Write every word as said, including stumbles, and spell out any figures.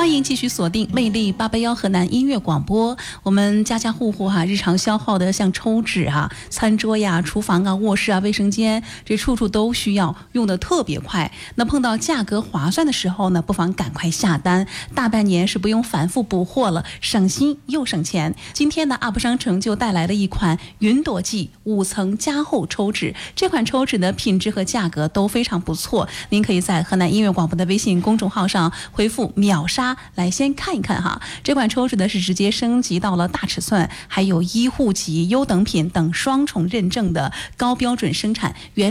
欢迎继续锁定魅力八八幺河南音乐广播。我们家家户户哈、啊，日常消耗的像抽纸啊、餐桌呀、厨房啊、卧室啊、卫生间，这处处都需要，用的特别快。那碰到价格划算的时候呢，不妨赶快下单，大半年是不用反复补货了，省心又省钱。今天呢 ，U P 商城就带来了一款云朵记五层加厚抽纸，这款抽纸的品质和价格都非常不错。您可以在河南音乐广播的微信公众号上回复秒杀来先看一看哈。这款抽纸呢是直接升级到了大尺寸，还有医护级优等品等双重认证的高标准生产原